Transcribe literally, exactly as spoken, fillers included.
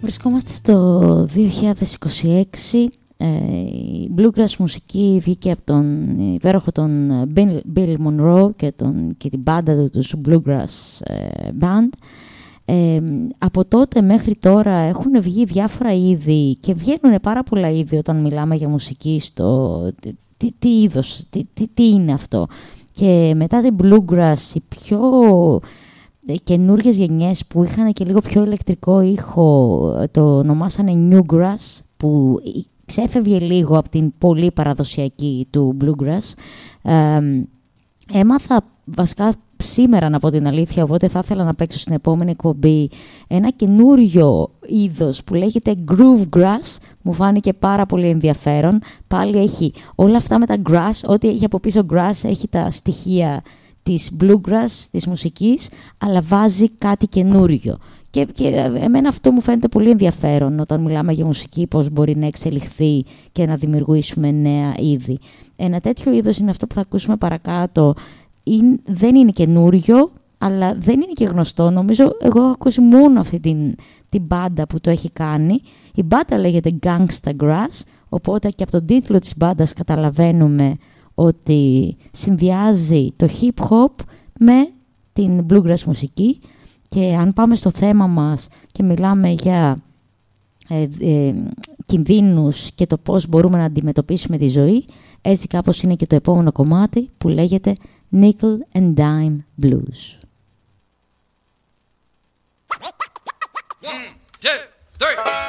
Βρισκόμαστε στο δύο χιλιάδες είκοσι έξι. Η bluegrass μουσική βγήκε από τον υπέροχο τον Bill, Bill Monroe και, τον, και την μπάντα του, τους Bluegrass Band. Ε, από τότε μέχρι τώρα έχουν βγει διάφορα είδη και βγαίνουν πάρα πολλά είδη όταν μιλάμε για μουσική στο τι, τι, τι είδος, τι, τι, τι είναι αυτό. Και μετά την bluegrass οι πιο καινούργιες γενιές που είχαν και λίγο πιο ηλεκτρικό ήχο το ονομάσανε newgrass, που ξέφευγε λίγο από την πολύ παραδοσιακή του bluegrass. Ε, έμαθα βασικά σήμερα, να πω την αλήθεια, οπότε θα ήθελα να παίξω στην επόμενη εκπομπή ένα καινούριο είδος που λέγεται groove grass. Μου φάνηκε πάρα πολύ ενδιαφέρον. Πάλι έχει όλα αυτά με τα grass, ό,τι έχει από πίσω grass έχει τα στοιχεία της bluegrass, της μουσικής, αλλά βάζει κάτι καινούριο. Και, και εμένα αυτό μου φαίνεται πολύ ενδιαφέρον όταν μιλάμε για μουσική, πώς μπορεί να εξελιχθεί και να δημιουργήσουμε νέα είδη. Ένα τέτοιο είδος είναι αυτό που θα ακούσουμε παρακάτω. Είναι, δεν είναι καινούριο, αλλά δεν είναι και γνωστό. Νομίζω εγώ έχω ακούσει μόνο αυτή την, την μπάντα που το έχει κάνει. Η μπάντα λέγεται Gangsta Grass, οπότε και από τον τίτλο της μπάντας καταλαβαίνουμε ότι συνδυάζει το hip hop με την bluegrass μουσική. Και αν πάμε στο θέμα μας και μιλάμε για ε, ε, κινδύνους και το πώς μπορούμε να αντιμετωπίσουμε τη ζωή, έτσι κάπως είναι και το επόμενο κομμάτι που λέγεται Nickel and Dime Blues. One, two, three.